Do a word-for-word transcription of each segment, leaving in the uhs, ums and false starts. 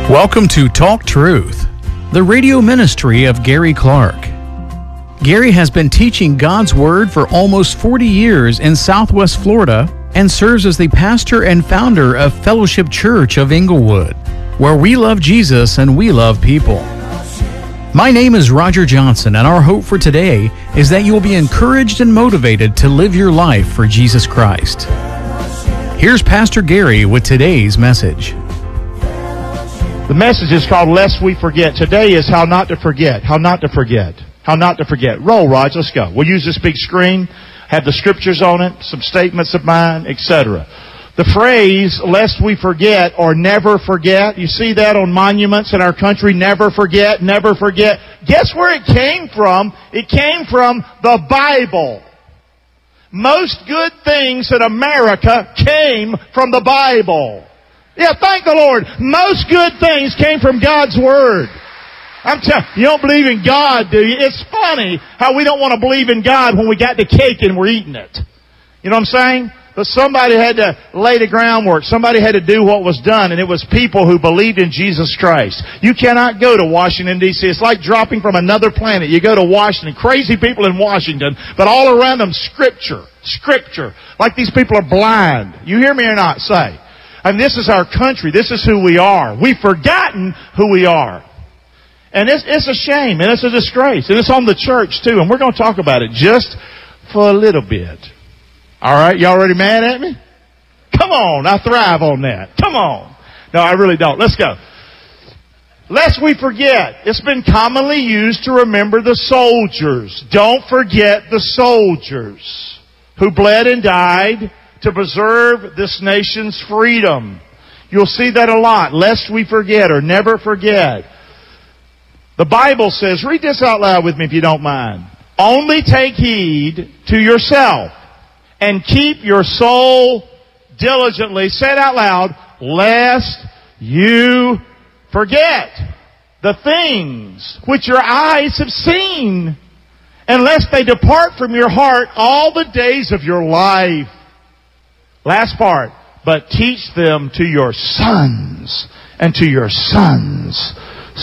Welcome to Talk Truth, the radio ministry of Gary Clark. Gary has been teaching God's Word for almost forty years in Southwest Florida and serves as the pastor and founder of Fellowship Church of Inglewood, where we love Jesus and we love people. My name is Roger Johnson, and our hope for today is that you will be encouraged and motivated to live your life for Jesus Christ. Here's Pastor Gary with today's message. The message is called Lest We Forget. Today is how not to forget, how not to forget, how not to forget. Roll, Raj, let's go. We'll use this big screen, have the scriptures on it, some statements of mine, et cetera. The phrase, lest we forget or never forget, you see that on monuments in our country, never forget, never forget. Guess where it came from? It came from the Bible. Most good things in America came from the Bible. Yeah, thank the Lord. Most good things came from God's Word. I'm telling you, you don't believe in God, do you? It's funny how we don't want to believe in God when we got the cake and we're eating it. You know what I'm saying? But somebody had to lay the groundwork. Somebody had to do what was done, and it was people who believed in Jesus Christ. You cannot go to Washington, D C It's like dropping from another planet. You go to Washington, crazy people in Washington, but all around them, Scripture. Scripture. Like these people are blind. You hear me or not? Say. I mean, this is our country. This is who we are. We've forgotten who we are. And it's, it's a shame, and it's a disgrace. And it's on the church, too. And we're going to talk about it just for a little bit. All right? Y'all already mad at me? Come on. I thrive on that. Come on. No, I really don't. Let's go. Lest we forget. It's been commonly used to remember the soldiers. Don't forget the soldiers who bled and died to preserve this nation's freedom. You'll see that a lot. Lest we forget or never forget. The Bible says, read this out loud with me if you don't mind. Only take heed to yourself and keep your soul diligently. Say it out loud. Lest you forget the things which your eyes have seen, unless they depart from your heart all the days of your life. Last part. But teach them to your sons and to your sons'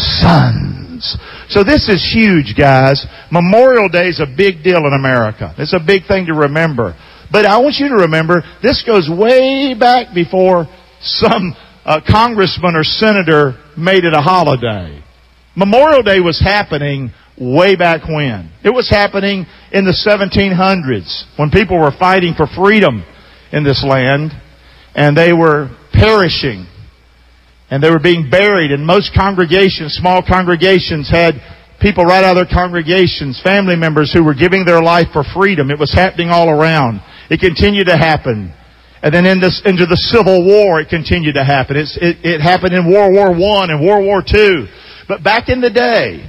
sons. So this is huge, guys. Memorial Day is a big deal in America. It's a big thing to remember. But I want you to remember, this goes way back before some uh, congressman or senator made it a holiday. Memorial Day was happening way back when. It was happening in the seventeen hundreds when people were fighting for freedom in this land, and they were perishing, and they were being buried. And most congregations, small congregations, had people right out of their congregations, family members who were giving their life for freedom. It was happening all around. It continued to happen. And then in this, into the Civil War, it continued to happen. It's, it, it happened in World War One and World War Two. But back in the day,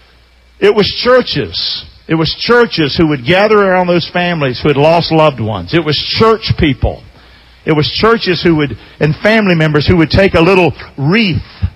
it was churches. It was churches who would gather around those families who had lost loved ones. It was church people. It was churches who would, and family members who would take a little wreath,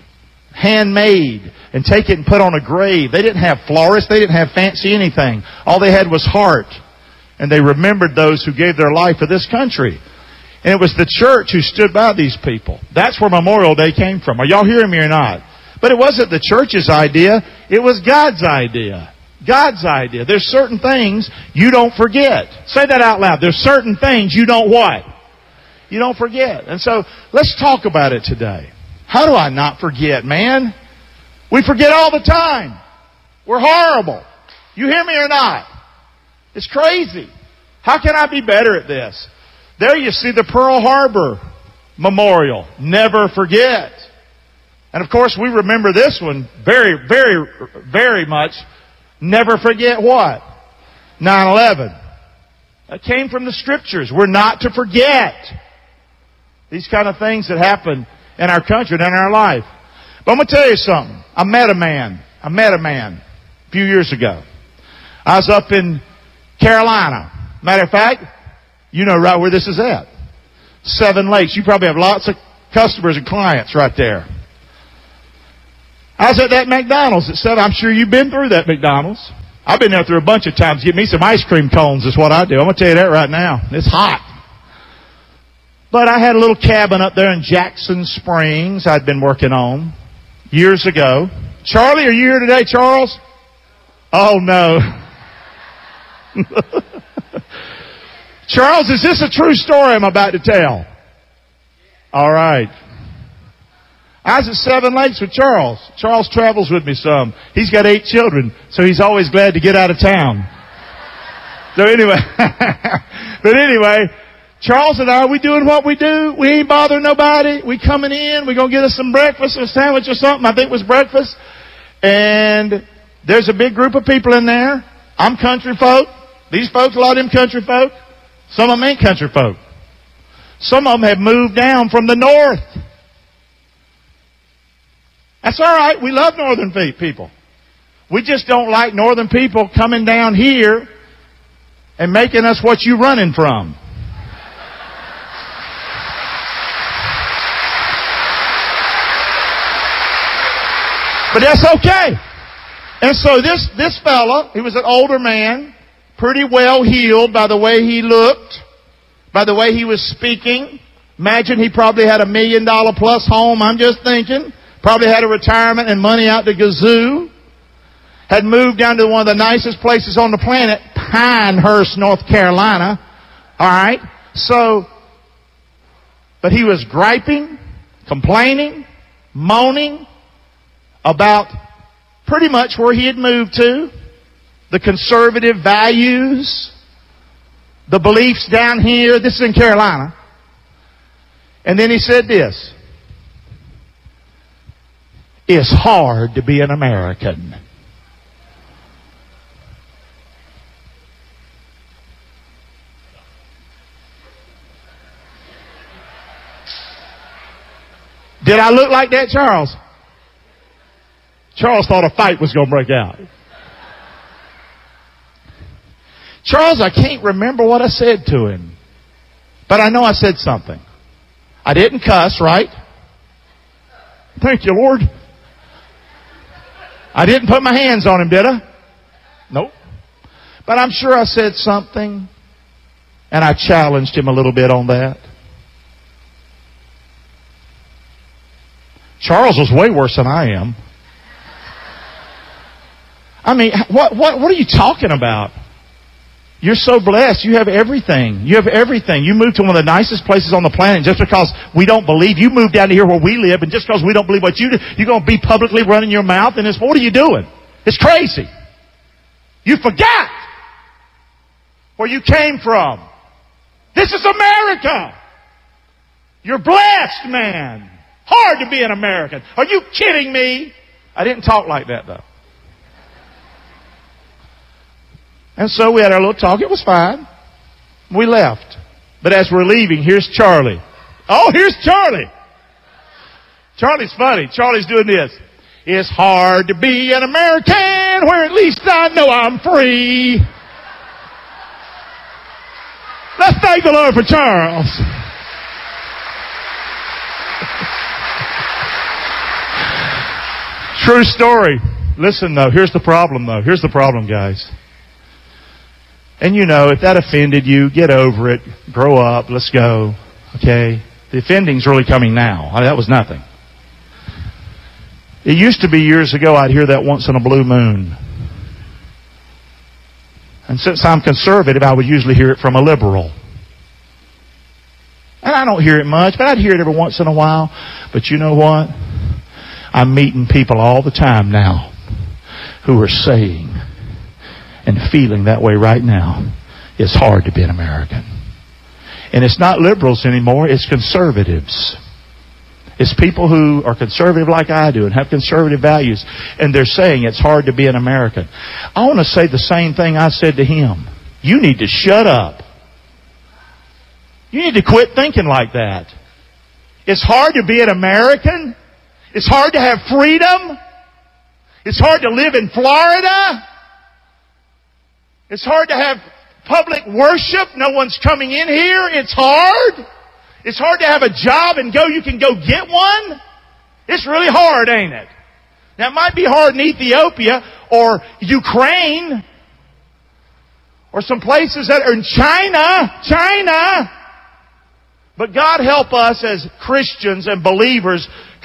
handmade, and take it and put on a grave. They didn't have florists. They didn't have fancy anything. All they had was heart. And they remembered those who gave their life for this country. And it was the church who stood by these people. That's where Memorial Day came from. Are y'all hearing me or not? But it wasn't the church's idea. It was God's idea. God's idea. There's certain things you don't forget. Say that out loud. There's certain things you don't what? You don't forget. And so, let's talk about it today. How do I not forget, man? We forget all the time. We're horrible. You hear me or not? It's crazy. How can I be better at this? There you see the Pearl Harbor Memorial. Never forget. And of course, we remember this one very, very, very much. Never forget what? nine eleven. That came from the Scriptures. We're not to forget these kind of things that happen in our country and in our life. But I'm going to tell you something. I met a man. I met a man a few years ago. I was up in Carolina. Matter of fact, you know right where this is at. Seven Lakes. You probably have lots of customers and clients right there. I was at that McDonald's at seven. I'm sure you've been through that McDonald's. I've been there through a bunch of times. Get me some ice cream cones is what I do. I'm going to tell you that right now. It's hot. But I had a little cabin up there in Jackson Springs I'd been working on. years ago. Charlie, are you here today, Charles? Oh, no. Charles, is this a true story I'm about to tell? All right. I was at Seven Lakes with Charles. Charles travels with me some. He's got eight children, so he's always glad to get out of town. So anyway, but anyway, Charles and I, we doing what we do. We ain't bothering nobody. We coming in. We gonna get us some breakfast or a sandwich or something. I think it was breakfast. And there's a big group of people in there. I'm country folk. These folks, a lot of them country folk. Some of them ain't country folk. Some of them have moved down from the north. That's all right. We love northern people. We just don't like northern people coming down here and making us what you running from. But that's okay. And so this, this fella, he was an older man, pretty well heeled by the way he looked, by the way he was speaking. Imagine he probably had a million dollar plus home, I'm just thinking. Probably had a retirement and money out the gazoo. Had moved down to one of the nicest places on the planet, Pinehurst, North Carolina. All right? So, but he was griping, complaining, moaning about pretty much where he had moved to, the conservative values, the beliefs down here. This is in Carolina. And then he said this: it's hard to be an American. Did I look like that, Charles? Charles thought a fight was going to break out. Charles, I can't remember what I said to him, but I know I said something. I didn't cuss, right? Thank you, Lord. I didn't put my hands on him, did I? Nope. But I'm sure I said something, and I challenged him a little bit on that. Charles was way worse than I am. I mean, what, what, what are you talking about? You're so blessed. You have everything. You have everything. You moved to one of the nicest places on the planet just because we don't believe. You moved down to here where we live, and just because we don't believe what you do, you're going to be publicly running your mouth, and it's, what are you doing? It's crazy. You forgot where you came from. This is America. You're blessed, man. Hard to be an American. Are you kidding me? I didn't talk like that, though. And so we had our little talk. It was fine. We left. But as we're leaving, here's Charlie. Oh, here's Charlie. Charlie's funny. Charlie's doing this. It's hard to be an American where at least I know I'm free. Let's thank the Lord for Charles. True story. Listen, though. Here's the problem, though. Here's the problem, guys. And you know, if that offended you, get over it. Grow up. Let's go. Okay? The offending's really coming now. I mean, that was nothing. It used to be years ago I'd hear that once in a blue moon. And since I'm conservative, I would usually hear it from a liberal. And I don't hear it much, but I'd hear it every once in a while. But you know what? I'm meeting people all the time now who are saying and feeling that way right now. It's hard to be an American. And it's not liberals anymore, it's conservatives. It's people who are conservative like I do and have conservative values, and they're saying it's hard to be an American. I want to say the same thing I said to him. You need to shut up. You need to quit thinking like that. It's hard to be an American. It's hard to have freedom. It's hard to live in Florida. It's hard to have public worship. No one's coming in here. It's hard. It's hard to have a job and go, you can go get one. It's really hard, ain't it? Now, it might be hard in Ethiopia or Ukraine or some places that are in China. China. But God help us as Christians and believers,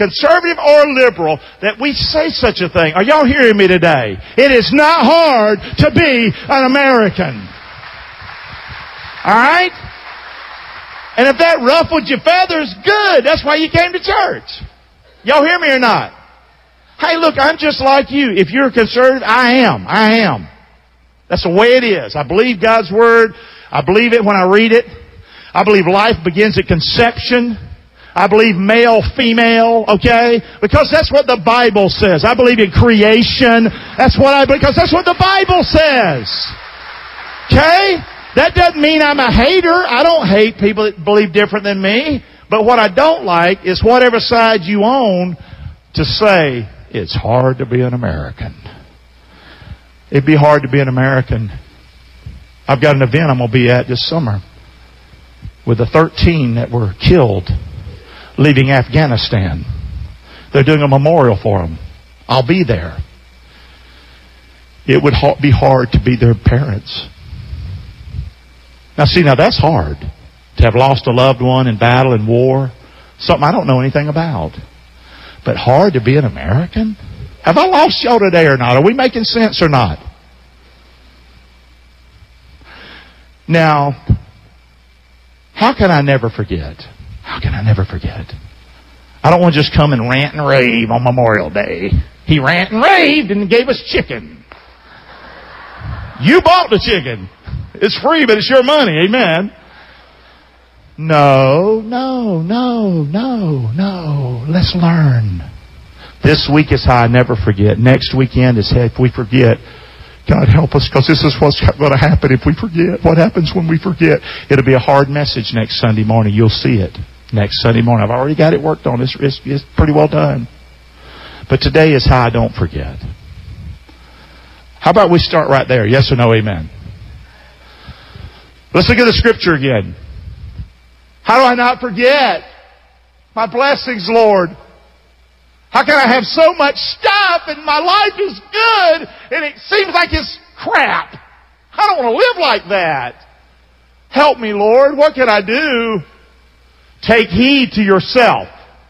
conservative or liberal, that we say such a thing. Are y'all hearing me today? It is not hard to be an American. All right? And if that ruffled your feathers, good. That's why you came to church. Y'all hear me or not? Hey, look, I'm just like you. If you're a conservative, I am. I am. That's the way it is. I believe God's Word. I believe it when I read it. I believe life begins at conception. I believe male, female, okay? Because that's what the Bible says. I believe in creation. That's what I believe, because that's what the Bible says. Okay? That doesn't mean I'm a hater. I don't hate people that believe different than me. But what I don't like is whatever side you own to say, it's hard to be an American. It'd be hard to be an American. I've got an event I'm going to be at this summer with the thirteen that were killed leaving Afghanistan. They're doing a memorial for them. I'll be there. It would be hard to be their parents. Now see, now that's hard. To have lost a loved one in battle and war. Something I don't know anything about. But hard to be an American? Have I lost y'all today or not? Are we making sense or not? Now, how can I never forget? How can I never forget? I don't want to just come and rant and rave on Memorial Day. He rant and raved and gave us chicken. You bought the chicken. It's free, but it's your money. Amen. No, no, no, no, no. Let's learn. This week is how I never forget. Next weekend is how if we forget. God help us, because this is what's going to happen if we forget. What happens when we forget? It'll be a hard message next Sunday morning. You'll see it next Sunday morning. I've already got it worked on. It's, it's, it's pretty well done. But today is how I don't forget. How about we start right there? Yes or no, amen? Let's look at the scripture again. How do I not forget my blessings, Lord? How can I have so much stuff and my life is good and it seems like it's crap? I don't want to live like that. Help me, Lord. What can I do? Take heed to yourself.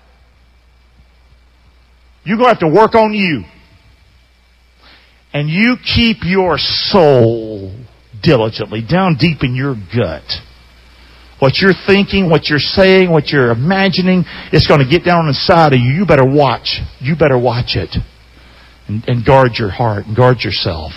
You're going to have to work on you. And you keep your soul diligently down deep in your gut. What you're thinking, what you're saying, what you're imagining, it's going to get down inside of you. You better watch. You better watch it. And, and guard your heart and guard yourself.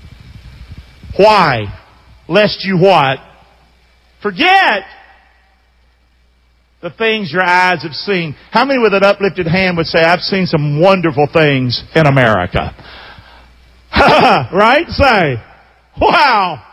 Why? Lest you what? Forget the things your eyes have seen. How many with an uplifted hand would say, I've seen some wonderful things in America? Right? Say, wow.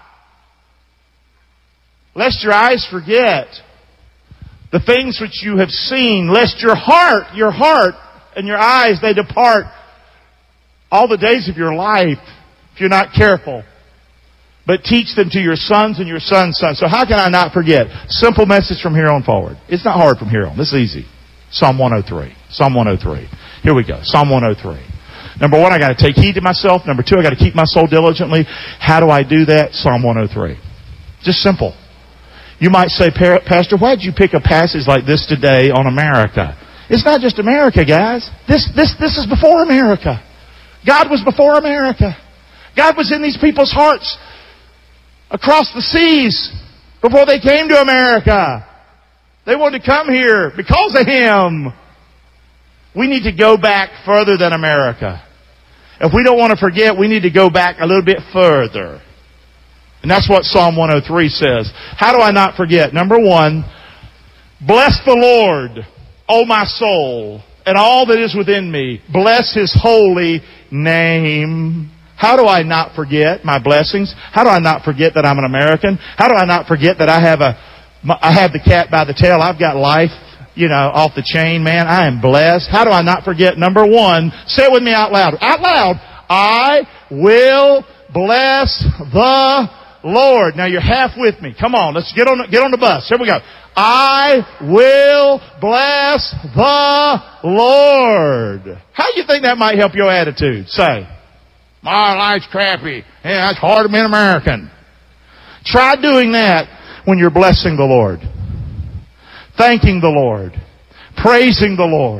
Lest your eyes forget the things which you have seen, lest your heart, your heart and your eyes, they depart all the days of your life if you're not careful. But teach them to your sons and your sons' sons. So how can I not forget? Simple message from here on forward. It's not hard from here on. This is easy. Psalm one oh three. Psalm one oh three. Here we go. Psalm one oh three. Number one, I got to take heed to myself. Number two, I got to keep my soul diligently. How do I do that? Psalm one oh three. Just simple. You might say, Pastor, why did you pick a passage like this today on America? It's not just America, guys. This, this, this is before America. God was before America. God was in these people's hearts across the seas before they came to America. They wanted to come here because of Him. We need to go back further than America. If we don't want to forget, we need to go back a little bit further. And that's what Psalm one oh three says. How do I not forget? Number one, bless the Lord, O my soul, and all that is within me. Bless His holy name. How do I not forget my blessings? How do I not forget that I'm an American? How do I not forget that I have a, I have the cat by the tail? I've got life, you know, off the chain, man. I am blessed. How do I not forget? Number one, say it with me out loud. Out loud. I will bless the Lord. Now you're half with me. Come on, let's get on, get on the bus. Here we go. I will bless the Lord. How do you think that might help your attitude? Say, my life's crappy. Yeah, it's hard to be an American. Try doing that when you're blessing the Lord, thanking the Lord, praising the Lord,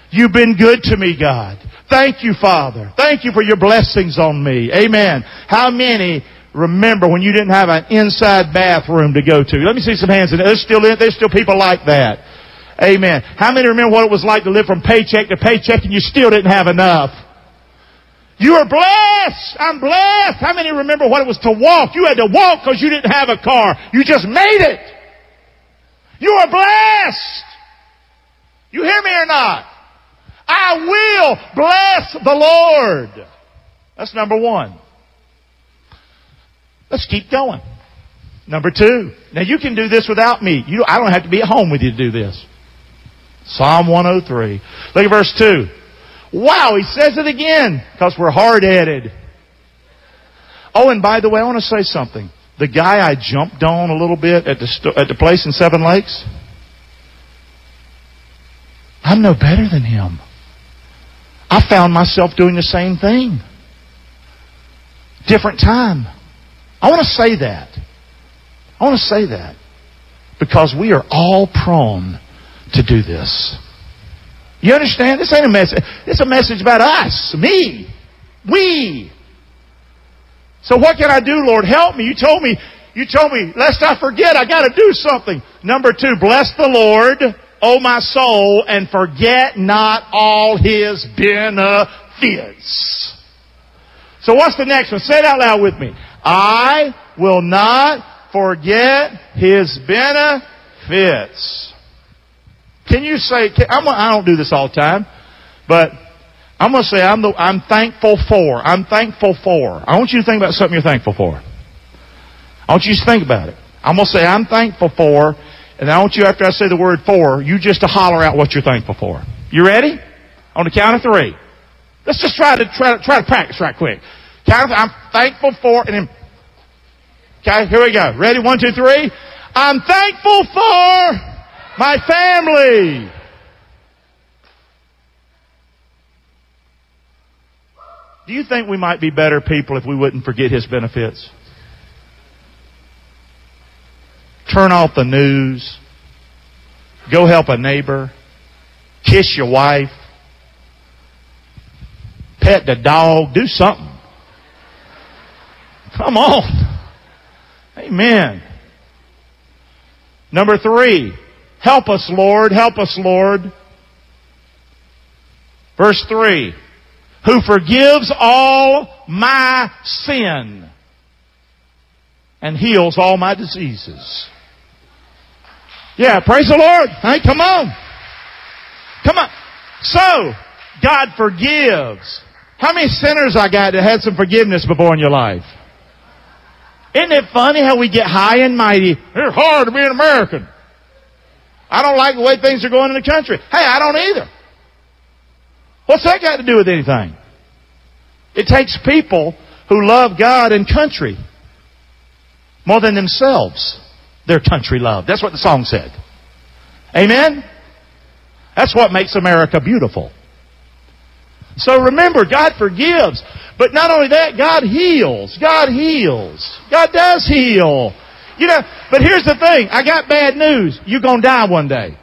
You've been good to me, God. Thank you, Father. Thank you for your blessings on me. Amen. How many remember when you didn't have an inside bathroom to go to? Let me see some hands. There's still, there's still people like that. Amen. How many remember what it was like to live from paycheck to paycheck and you still didn't have enough? You are blessed. I'm blessed. How many remember what it was to walk? You had to walk because you didn't have a car. You just made it. You are blessed. You hear me or not? I will bless the Lord. That's number one. Let's keep going. Number two. Now you can do this without me. You, I don't have to be at home with you to do this. Psalm one oh three. Look at verse two. Wow, he says it again because we're hard-headed. Oh, and by the way, I want to say something. The guy I jumped on a little bit at the st- at the place in Seven Lakes, I'm no better than him. I found myself doing the same thing. Different time. I want to say that. I want to say that because we are all prone to do this. You understand? This ain't a message. It's a message about us, me, we. So what can I do, Lord? Help me. You told me, you told me, lest I forget, I got to do something. Number two, bless the Lord, O my soul, and forget not all His benefits. So what's the next one? Say it out loud with me. I will not forget His benefits. Can you say, can, I'm, I don't do this all the time, but I'm going to say I'm, the, I'm thankful for. I'm thankful for. I want you to think about something you're thankful for. I want you to think about it. I'm going to say I'm thankful for, and I want you, after I say the word for, you just to holler out what you're thankful for. You ready? On the count of three. Let's just try to try to, try to practice right quick. Count of, I'm thankful for, and then, okay, here we go. Ready? One, two, three. I'm thankful for my family. Do you think we might be better people if we wouldn't forget His benefits? Turn off the news. Go help a neighbor. Kiss your wife. Pet the dog. Do something. Come on. Amen. Number three. Help us, Lord. Help us, Lord. Verse three. Who forgives all my sin and heals all my diseases. Yeah, praise the Lord. Hey, come on. Come on. So, God forgives. How many sinners I got that had some forgiveness before in your life? Isn't it funny how we get high and mighty? It's hard to be an American. I don't like the way things are going in the country. Hey, I don't either. What's that got to do with anything? It takes people who love God and country more than themselves. Their country love. That's what the song said. Amen? That's what makes America beautiful. So remember, God forgives. But not only that, God heals. God heals. God does heal. You know, but here's the thing. I got bad news. You're going to die one day.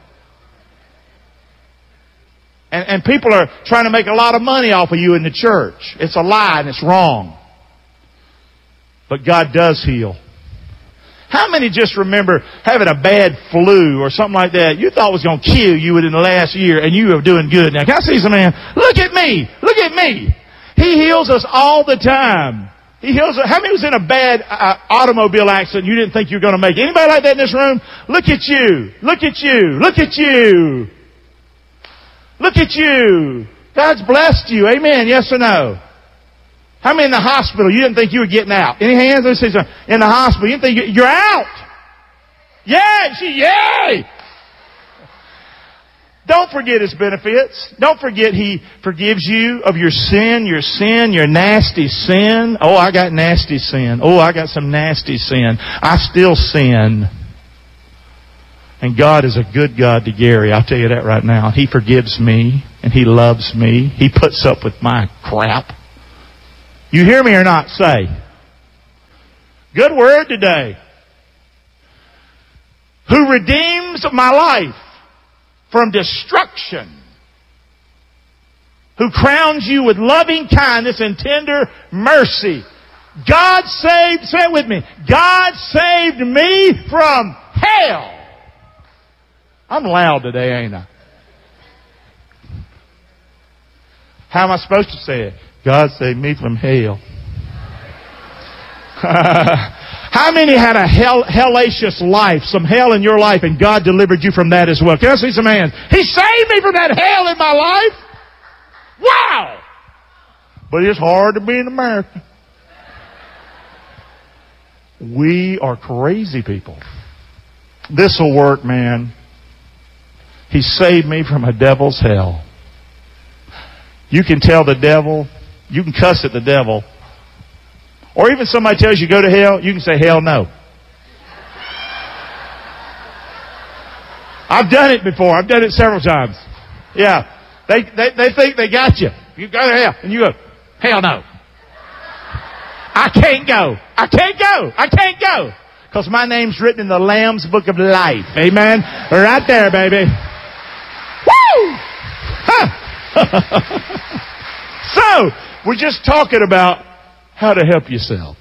And, and people are trying to make a lot of money off of you in the church. It's a lie and it's wrong. But God does heal. How many just remember having a bad flu or something like that you thought was going to kill you within the last year and you are doing good now? Can I see some man? Look at me. Look at me. He heals us all the time. He heals us. How many was in a bad uh, automobile accident you didn't think you were going to make? Anybody like that in this room? Look at you. Look at you. Look at you. Look at you. God's blessed you. Amen. Yes or no? How many in the hospital you didn't think you were getting out? Any hands? Let's see some. In the hospital, you didn't think you, you're out. Yay! She, yay! Don't forget His benefits. Don't forget He forgives you of your sin, your sin, your nasty sin. Oh, I got nasty sin. Oh, I got some nasty sin. I still sin. And God is a good God to Gary. I'll tell you that right now. He forgives me and He loves me. He puts up with my crap. You hear me or not? Say. Good word today. Who redeems my life from destruction who crowns you with loving kindness and tender mercy. God saved, say it with me, God saved me from hell. I'm loud today, ain't I? How am I supposed to say it? God saved me from hell. How many had a hell, hellacious life, some hell in your life, and God delivered you from that as well? Can I see some hands? He saved me from that hell in my life. Wow! But it's hard to be in America. We are crazy people. This will work, man. He saved me from a devil's hell. You can tell the devil, you can cuss at the devil, or even somebody tells you go to hell, you can say, hell no. I've done it before. I've done it several times. Yeah. They, they, they think they got you. You go to hell. And you go, hell no. I can't go. I can't go. I can't go. Because my name's written in the Lamb's Book of Life. Amen. Right there, baby. Woo! Huh. So, we're just talking about how to help yourself.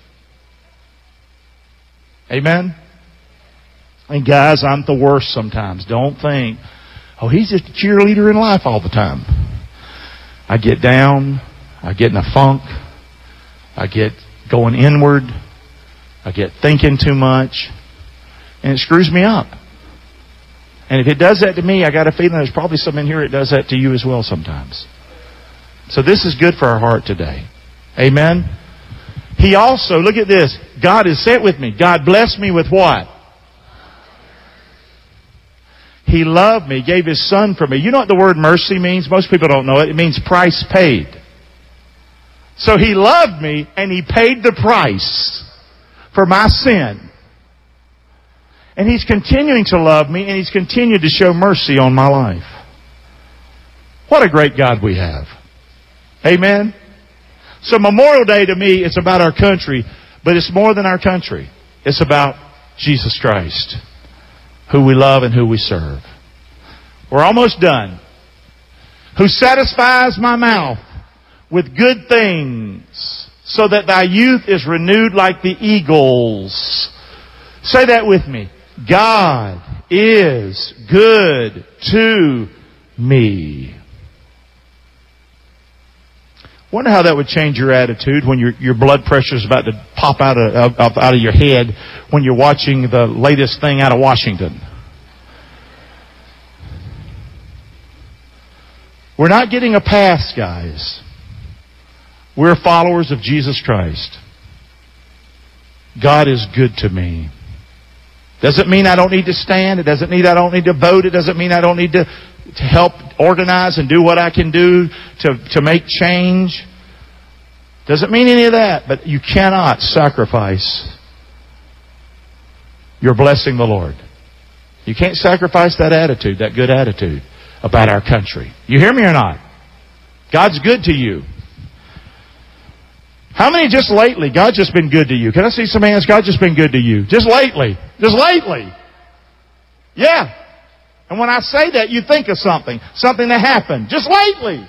Amen? And guys, I'm the worst sometimes. Don't think, oh, he's just a cheerleader in life all the time. I get down. I get in a funk. I get going inward. I get thinking too much. And it screws me up. And if it does that to me, I got a feeling there's probably some in here that does that to you as well sometimes. So this is good for our heart today. Amen? He also, look at this. God has said with me. God blessed me with what? He loved me, gave His Son for me. You know what the word mercy means? Most people don't know it. It means price paid. So He loved me and He paid the price for my sin. And He's continuing to love me and He's continued to show mercy on my life. What a great God we have. Amen? So Memorial Day to me, it's about our country, but it's more than our country. It's about Jesus Christ, who we love and who we serve. We're almost done. Who satisfies my mouth with good things, so that thy youth is renewed like the eagles. Say that with me. God is good to me. Wonder how that would change your attitude when your your blood pressure is about to pop out of, of out of your head when you're watching the latest thing out of Washington. We're not getting a pass, guys. We're followers of Jesus Christ. God is good to me. Doesn't mean I don't need to stand. It doesn't mean I don't need to vote. It doesn't mean I don't need to, to help organize and do what I can do to, to make change. Doesn't mean any of that. But you cannot sacrifice your blessing the Lord. You can't sacrifice that attitude, that good attitude about our country. You hear me or not? God's good to you. How many just lately, God's just been good to you? Can I see some hands? God's just been good to you. Just lately. Just lately. Yeah. And when I say that, you think of something. Something that happened. Just lately.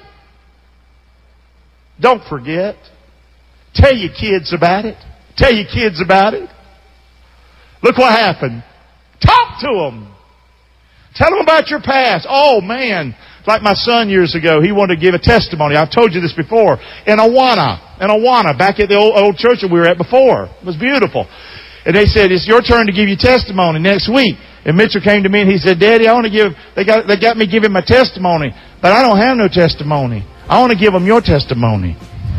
Don't forget. Tell your kids about it. Tell your kids about it. Look what happened. Talk to them. Tell them about your past. Oh, man. Like my son years ago, he wanted to give a testimony. I've told you this before. In Awana. In Awana, back at the old, old church that we were at before. It was beautiful. And they said, it's your turn to give your testimony next week. And Mitchell came to me and he said, Daddy, I want to give, they got, they got me giving my testimony, but I don't have no testimony. I want to give them your testimony.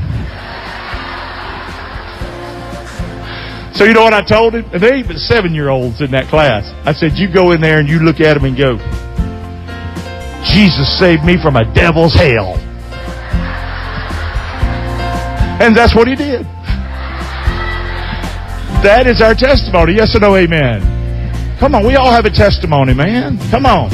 So you know what I told him? And they even seven-year-olds in that class. I said, you go in there and you look at them and go, Jesus saved me from a devil's hell. And that's what he did. That is our testimony. Yes or no, amen? Come on, we all have a testimony, man. Come on.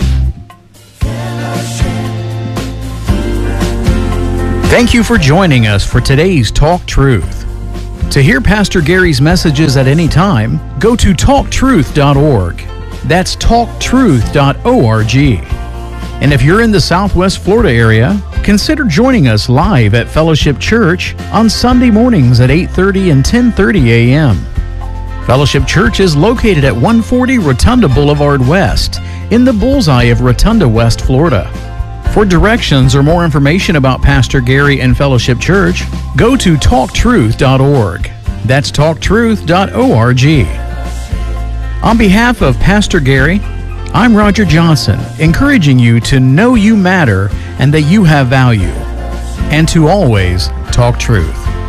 Thank you for joining us for today's Talk Truth. To hear Pastor Gary's messages at any time, go to talk truth dot org. That's talk truth dot org. And if you're in the Southwest Florida area, consider joining us live at Fellowship Church on Sunday mornings at eight thirty and ten thirty a.m. Fellowship Church is located at one forty Rotunda Boulevard West in the bullseye of Rotunda, West Florida. For directions or more information about Pastor Gary and Fellowship Church, go to talk truth dot org. That's talk truth dot org. On behalf of Pastor Gary, I'm Roger Johnson, encouraging you to know you matter and that you have value, and to always talk truth.